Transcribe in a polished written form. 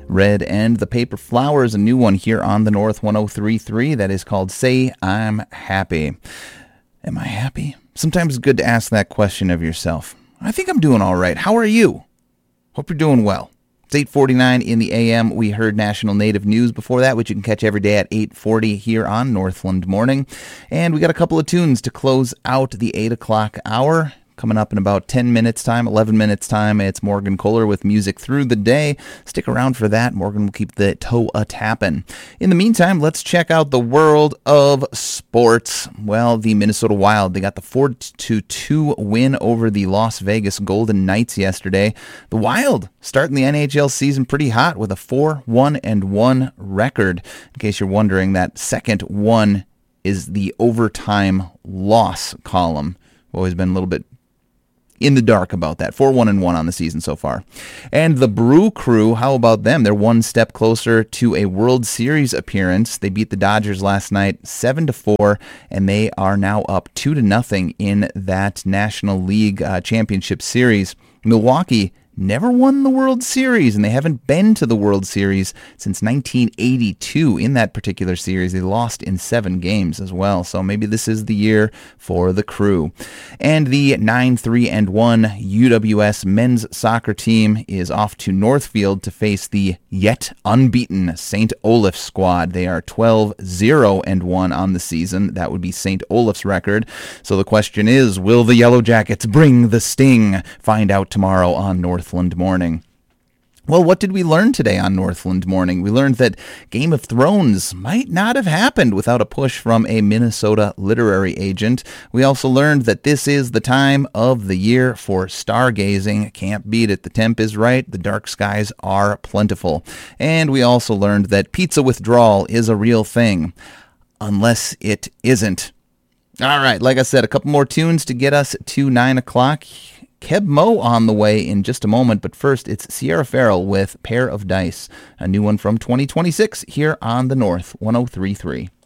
Red and the Paper Flowers, a new one here on the North 103.3 that is called Say I'm Happy. Am I happy? Sometimes it's good to ask that question of yourself. I think I'm doing all right. How are you? Hope you're doing well. It's 8:49 in the AM. We heard National Native News before that, which you can catch every day at 8:40 here on Northland Morning. And we got a couple of tunes to close out the 8 o'clock hour. Coming up in about 10 minutes time, 11 minutes time, it's Morgan Kohler with Music Through the Day. Stick around for that. Morgan will keep the toe a-tapping. In the meantime, let's check out the world of sports. Well, the Minnesota Wild, they got the 4-2 win over the Las Vegas Golden Knights yesterday. The Wild starting the NHL season pretty hot with a 4-1-1 record. In case you're wondering, that second one is the overtime loss column. I've always been a little bit in the dark about that. 4-1-1 on the season so far. And the Brew Crew, how about them? They're one step closer to a World Series appearance. They beat the Dodgers last night 7-4, and they are now up 2-0 in that National League Championship Series. Milwaukee never won the World Series, and they haven't been to the World Series since 1982. In that particular series, they lost in 7 games as well, so maybe this is the year for the Crew. And the 9-3-1 UWS men's soccer team is off to Northfield to face the yet unbeaten St. Olaf squad. They are 12-0-1 on the season. That would be St. Olaf's record. So the question is, will the Yellow Jackets bring the sting? Find out tomorrow on Northland Morning. Well, what did we learn today on Northland Morning? We learned that Game of Thrones might not have happened without a push from a Minnesota literary agent. We also learned that this is the time of the year for stargazing. Can't beat it. The temp is right. The dark skies are plentiful. And we also learned that pizza withdrawal is a real thing, unless it isn't. All right, like I said, a couple more tunes to get us to 9 o'clock. Keb Mo on the way in just a moment, but first it's Sierra Farrell with Pair of Dice, a new one from 2026 here on the North 103.3.